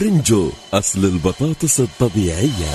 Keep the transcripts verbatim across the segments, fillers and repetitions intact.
برنجو أصل البطاطس الطبيعية.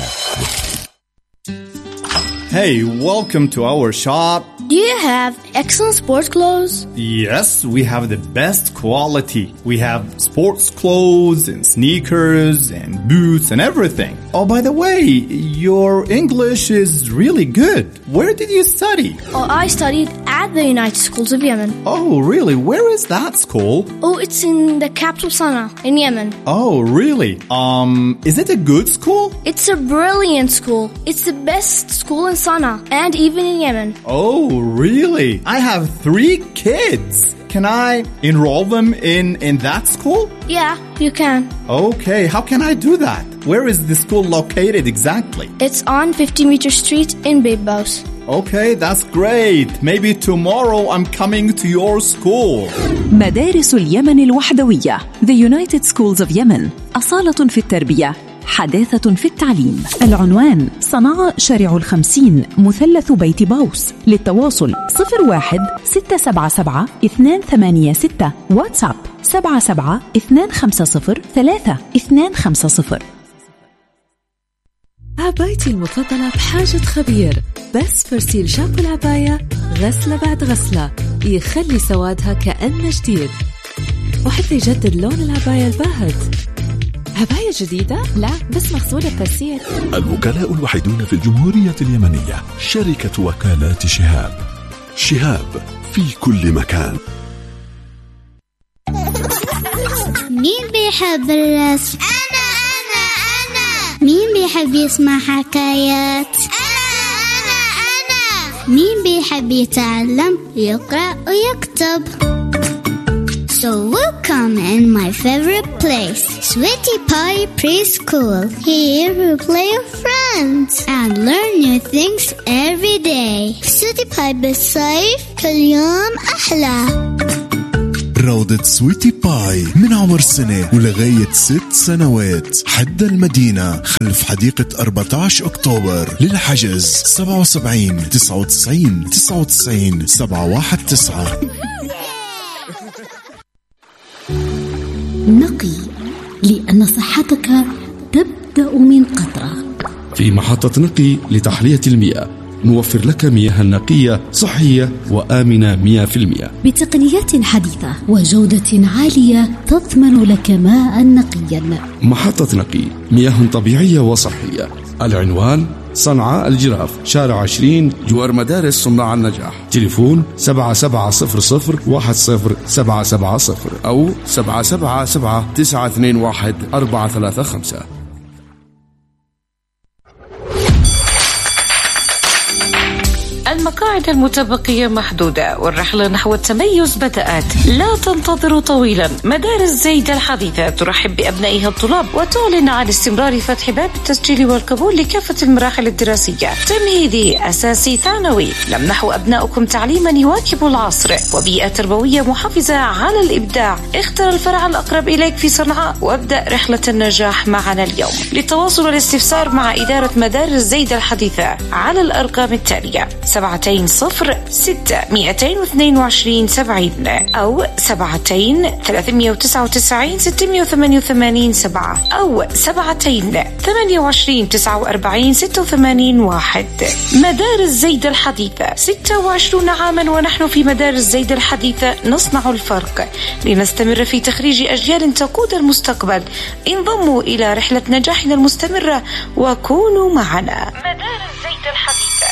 Hey, welcome to our shop. Do you have excellent sports clothes? Yes, we have the best quality. We have sports clothes and sneakers and boots and everything. Oh, by the way, your English is really good. Where did you study? Oh, I studied at the United Schools of Yemen. Oh, really? Where is that school? Oh, it's in the capital Sana'a, in Yemen. Oh, really? Um, is it a good school? It's a brilliant school. It's the best school in Sana'a and even in Yemen. Oh, really? I have three kids. Can I enroll them in, in that school? Yeah, you can. Okay, how can I do that? Where is the school located exactly? It's on fifty meter Street in Bibos. Okay, that's great. Maybe tomorrow I'm coming to your school. مدارس اليمن الوحدوية The United Schools of Yemen. أصالة في التربية، حداثة في التعليم. العنوان صنعاء شارع الخمسين مثلث بيت باوس. للتواصل صفر واحد ستة سبعة سبعة اثنان ثمانية ستة. واتساب سبعة سبعة اثنان خمسة صفر ثلاثة اثنان خمسة صفر. عبايتي المفضلة بحاجة خبير، بس فرسيل شامبو العباية غسلة بعد غسلة يخلي سوادها كأنه جديد، وحتى يجدد لون العباية الباهت. عباية جديدة؟ لا، بس مغسولة بترسيل. الوكلاء الوحيدون في الجمهورية اليمنية شركة وكالات شهاب. شهاب في كل مكان. مين بيحب الرسم؟ أنا أنا أنا. مين بيحب يسمع حكايات؟ أنا أنا أنا. مين بيحب يتعلم يقرأ ويكتب؟ So welcome in my favorite place, Sweetie Pie Preschool. Here we play with friends and learn new things every day. Sweetie Pie بالصيف كل يوم أحلى. روضة سويتي باي من عمر سنة ولغاية ست سنوات حد المدينة خلف حديقة أربعة عشر أكتوبر. للحجز سبعة وسبعين تسعة وتسعين تسعة وتسعين سبعة واحد تسعة. نقي، لأن صحتك تبدأ من قطرة. في محطة نقي لتحلية المياه نوفر لك مياه نقية صحية وآمنة مئة بالمئة بتقنيات حديثة وجودة عالية تضمن لك ماء نقيا. محطة نقي، مياه طبيعية وصحية. العنوان صنعاء الجراف، شارع عشرين، جوار مدارس صناع النجاح. تليفون سبعة سبعة صفر صفر واحد صفر سبعة سبعة صفر أو سبعة سبعة سبعة تسعة اثنين واحد أربعة ثلاثة خمسة. المقاعد المتبقية محدودة والرحلة نحو التميز بدأت. لا تنتظروا طويلا. مدارس زيدة الحديثة ترحب بأبنائها الطلاب وتعلن عن استمرار فتح باب التسجيل والقبول لكافة المراحل الدراسية، تمهيدي، أساسي، ثانوي. نمنح أبنائكم تعليما يواكب العصر وبيئة تربوية محافظة على الإبداع. اختر الفرع الأقرب إليك في صنعاء وابدأ رحلة النجاح معنا اليوم. للتواصل والاستفسار مع إدارة مدارس زيدة الحديثة على الأرقام التالية: سبعتين صفر ستة مئتين واثنين وعشرين سبعين أو سبعتين ثلاثمئة وتسعة وتسعين ستمئة وثمانية وثمانين سبعة أو سبعتين ثمانية وعشرين تسعة وأربعين ستة وثمانين واحد. مدارس زيدة الحديثة، ستة وعشرين عاما ونحن في مدارس زيدة الحديثة نصنع الفرق. لنستمر في تخريج أجيال تقود المستقبل. انضموا إلى رحلة نجاحنا المستمرة وكونوا معنا. مدارس زيدة الحديثة.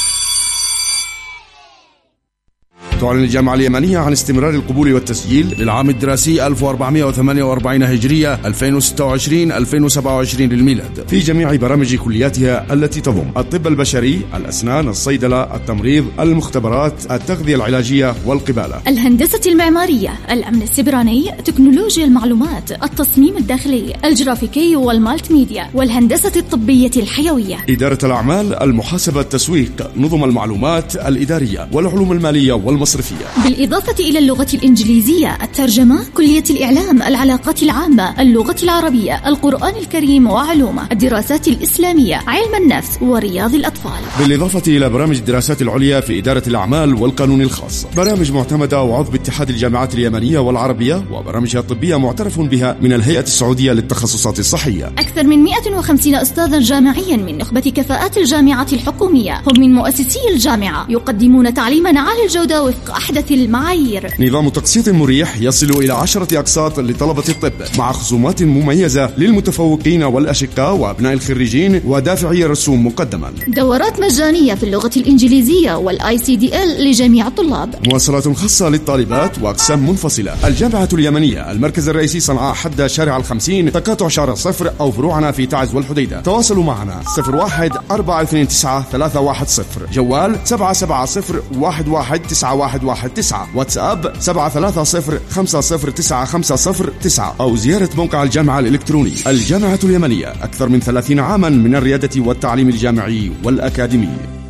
تعلن الجامعة اليمنية عن استمرار القبول والتسجيل للعام الدراسي ألف وأربعمئة وثمانية وأربعين هجرية ألفين وستة وعشرين ألفين وسبعة وعشرين للميلاد في جميع برامج كلياتها التي تضم الطب البشري، الأسنان، الصيدلة، التمريض، المختبرات، التغذية العلاجية والقبالة، الهندسة المعمارية، الأمن السيبراني، تكنولوجيا المعلومات، التصميم الداخلي، الجرافيكي والمالتي ميديا، والهندسة الطبية الحيوية، إدارة الأعمال، المحاسبة، التسويق، نظم المعلومات الإدارية والعلوم المالية والمصرفية المصرفية. بالإضافة إلى اللغة الإنجليزية، الترجمة، كلية الإعلام، العلاقات العامة، اللغة العربية، القرآن الكريم وعلومه، الدراسات الإسلامية، علم النفس ورياض الأطفال. بالإضافة إلى برامج الدراسات العليا في إدارة الأعمال والقانون الخاص، برامج معتمدة وعضو باتحاد الجامعات اليمنية والعربية، وبرامجها الطبية معترف بها من الهيئة السعودية للتخصصات الصحية. أكثر من مئة وخمسين أستاذا جامعيا من نخبة كفاءات الجامعة الحكومية، هم من مؤسسي الجامعة، يقدمون تعليما عالي الجودة وفق أحدث المعايير. نظام تقسيط مريح يصل إلى عشرة أقساط لطلبة الطب، مع خصومات مميزة للمتفوقين والأشقاء وأبناء الخريجين ودافعي الرسوم مقدما. دورات مجانية في اللغة الإنجليزية والاي سي دي ال لجميع الطلاب. مواصلات خاصة للطالبات وأقسام منفصلة. الجامعة اليمنية، المركز الرئيسي صنعاء حد شارع الخمسين، تقاطع شارع صفر، أو فروعنا في تعز والحديدة. تواصلوا معنا صفر واحد أربعة اثنين تسعة ثلاثة واحد صفر، جوال سبعة سبعة صفر واحد واحد تسعة واحد واحد تسعة، واتساب سبعة ثلاثة صفر خمسة صفر تسعة خمسة صفر تسعة، أو زيارة موقع الجامعة الإلكتروني. الجامعة اليمنية، أكثر من ثلاثين عاما من الريادة والتعليم الجامعي والأكاديمي.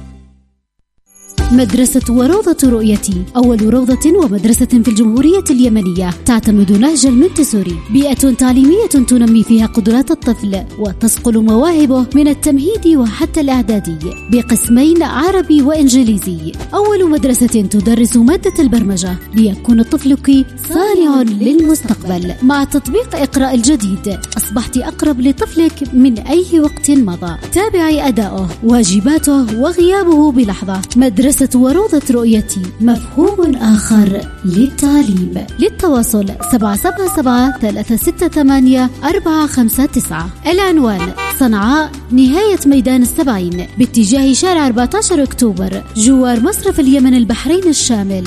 مدرسة وروضة رؤيتي، أول روضة ومدرسة في الجمهورية اليمنية، تعتمد نهج المونتسوري، بيئة تعليمية تنمي فيها قدرات الطفل وتصقل مواهبه من التمهيدي وحتى الإعدادي، بقسمين عربي وإنجليزي. أول مدرسة تدرس مادة البرمجة ليكون طفلك صانع للمستقبل. مع تطبيق إقراء الجديد أصبحت أقرب لطفلك من أي وقت مضى. تابعي أداؤه، واجباته وغيابه بلحظة. مدرسة وروضة رؤيتي، مفهوم آخر للتعليم. للتواصل سبعة سبعة سبعة ثلاثة ستة ثمانية أربعة خمسة تسعة. العنوان صنعاء، نهاية ميدان السبعين، باتجاه شارع أربعة عشر أكتوبر، جوار مصرف اليمن البحرين الشامل.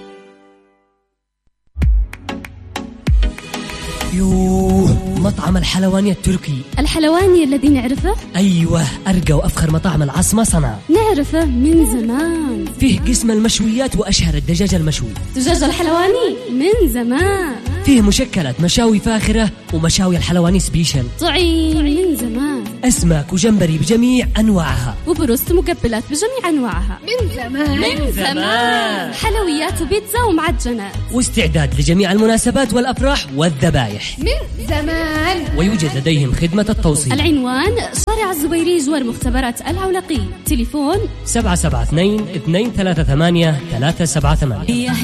يوه، مطعم الحلواني التركي. الحلواني الذي نعرفه؟ أيوة، أرقى وأفخر مطاعم العاصمة صنعاء. نعرفه من زمان. فيه قسم المشويات وأشهر الدجاج المشوي. دجاج الحلواني من زمان. فيه مشكلات مشاوي فاخرة ومشاوي الحلواني سبيشل. طعيم من زمان. أسماك وجمبري بجميع أنواعها. وبروست مقبلات بجميع أنواعها. من زمان من زمان. حلويات وبيتزا ومعجنات. واستعداد لجميع المناسبات والأفراح والذبايح. من زمان. ويوجد لديهم خدمة التوصيل. العنوان شارع الزبيري جوار مختبرات العولقي. تليفون سبعة سبعة اثنين اثنين ثلاثة ثمانية ثلاثة سبعة ثمانية.